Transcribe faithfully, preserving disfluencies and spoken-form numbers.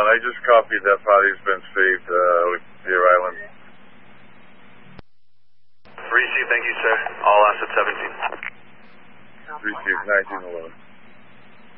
I just copied that body's been saved uh, with Deer Island. Receive, thank you, sir. All assets seventeen. Receive nineteen eleven.